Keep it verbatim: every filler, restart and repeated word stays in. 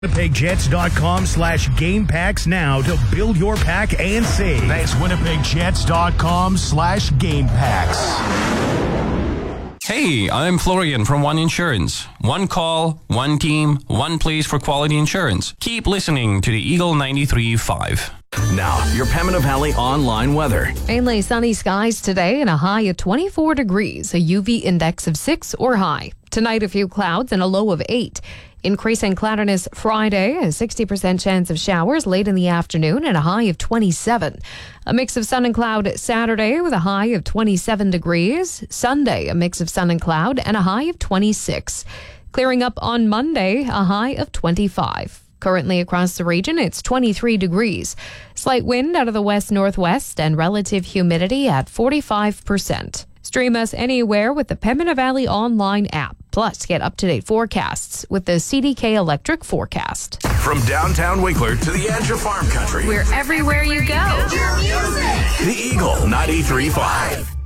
WinnipegJets.com slash game packs now to build your pack and save. That's WinnipegJets.com slash game packs. Hey, I'm Florian from One Insurance. One call, one team, one place for quality insurance. Keep listening to the Eagle ninety-three point five. Now, your Pembina Valley online weather. Mainly sunny skies today and a high of twenty-four degrees, a U V index of six or high. Tonight, a few clouds and a low of eight. Increasing cloudiness Friday, a sixty percent chance of showers late in the afternoon and a high of twenty-seven. A mix of sun and cloud Saturday with a high of twenty-seven degrees. Sunday, a mix of sun and cloud and a high of twenty-six. Clearing up on Monday, a high of twenty-five. Currently across the region, it's twenty-three degrees. Slight wind out of the west-northwest and relative humidity at forty-five percent. Stream us anywhere with the Pembina Valley online app. Plus, get up-to-date forecasts with the C D K Electric Forecast. From downtown Winkler to the edge of farm country. We're everywhere you go. The Eagle ninety-three point five.